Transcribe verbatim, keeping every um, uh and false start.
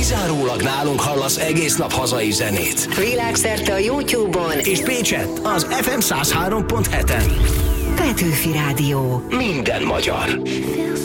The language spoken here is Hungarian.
kizárólag nálunk hallasz egész nap hazai zenét. Világszerte a YouTube-on és Pécsett az ef em száz három pont heten. Petőfi Rádió. Minden magyar.